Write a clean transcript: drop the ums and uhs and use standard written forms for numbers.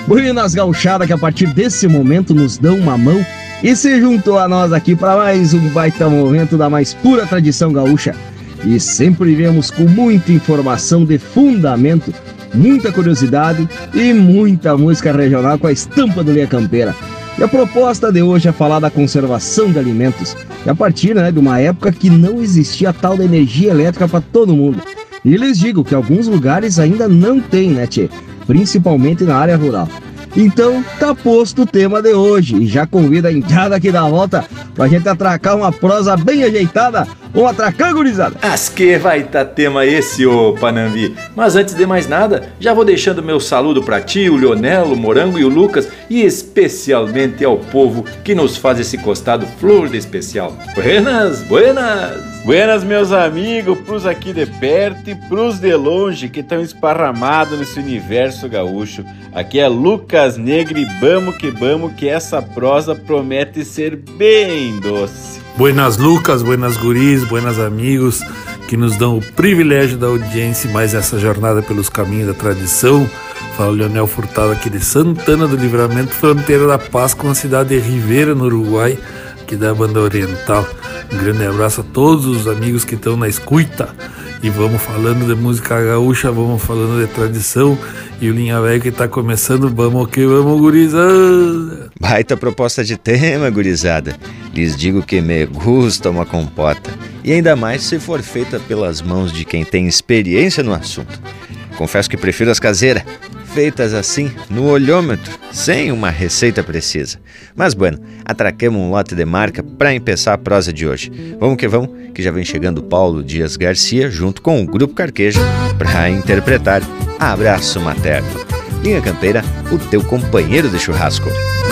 Buenas gauchada que a partir desse momento nos dão uma mão e se juntou a nós aqui para mais um baita momento da mais pura tradição gaúcha. E sempre viemos com muita informação de fundamento, muita curiosidade e muita música regional com a estampa do Linha Campeira. E a proposta de hoje é falar da conservação de alimentos, e a partir de uma época que não existia a tal da energia elétrica para todo mundo. E lhes digo que alguns lugares ainda não tem, né, tchê? Principalmente na área rural. Então, tá posto o tema de hoje, e já convido a entrada aqui da volta pra gente atracar uma prosa bem ajeitada. Vamos atracar, gurizada? As que vai tá tema esse, ô Panambi. Mas antes de mais nada, já vou deixando meu saludo pra ti, o Leonel, o Morango e o Lucas, e especialmente ao povo que nos faz esse costado flor de especial. Buenas, buenas! Buenas, meus amigos, pros aqui de perto e pros de longe que estão esparramados nesse universo gaúcho. Aqui é Lucas Negre, vamos que essa prosa promete ser bem doce. Buenas Lucas, buenas guris, buenas amigos que nos dão o privilégio da audiência e mais essa jornada pelos caminhos da tradição. Fala Leonel Furtado aqui de Santana do Livramento, fronteira da Paz com a cidade de Rivera, no Uruguai, aqui da Banda Oriental. Um grande abraço a todos os amigos que estão na escuta. E vamos falando de música gaúcha, vamos falando de tradição. E o Linha Velha que está começando, vamos que vamos, gurizada. Baita proposta de tema, gurizada. Lhes digo que me gusta uma compota. E ainda mais se for feita pelas mãos de quem tem experiência no assunto. Confesso que prefiro as caseiras, feitas assim, no olhômetro, sem uma receita precisa. Mas bueno, atraquemos um lote de marca para empeçar a prosa de hoje. Vamos, que já vem chegando Paulo Dias Garcia junto com o Grupo Carqueja para interpretar Abraço Materno. Linha Campeira, o teu companheiro de churrasco.